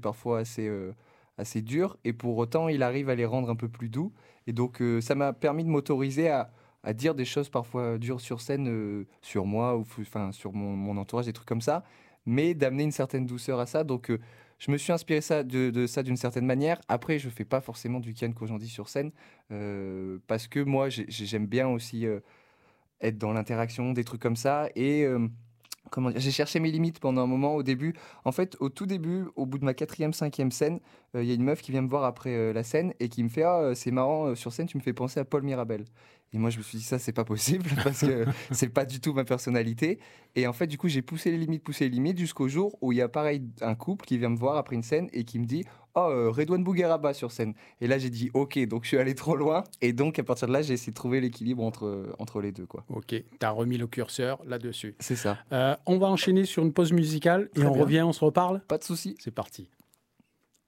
parfois assez durs, et pour autant, il arrive à les rendre un peu plus doux. Et donc, ça m'a permis de m'autoriser à dire des choses parfois dures sur scène, sur moi, ou enfin, sur mon entourage, des trucs comme ça, mais d'amener une certaine douceur à ça. Donc, je me suis inspiré de ça d'une certaine manière. Après, je fais pas forcément du Kian Kojandi sur scène, parce que moi, j'aime bien aussi être dans l'interaction, des trucs comme ça. Et comment dire, j'ai cherché mes limites pendant un moment au début. En fait, au tout début, au bout de ma quatrième, cinquième scène, il y a une meuf qui vient me voir après la scène et qui me fait «Ah, c'est marrant, sur scène, tu me fais penser à Paul Mirabel». Et moi, je me suis dit, ça, c'est pas possible parce que c'est pas du tout ma personnalité. Et en fait, du coup, j'ai poussé les limites jusqu'au jour où il y a pareil un couple qui vient me voir après une scène et qui me dit «Oh, Redouane Bougueraba sur scène». Et là, j'ai dit «Ok», donc je suis allé trop loin. Et donc, à partir de là, j'ai essayé de trouver l'équilibre entre les deux, quoi. Ok, tu as remis le curseur là-dessus. C'est ça. On va enchaîner sur une pause musicale et Très on bien. revient, on se reparle. Pas de souci. C'est parti.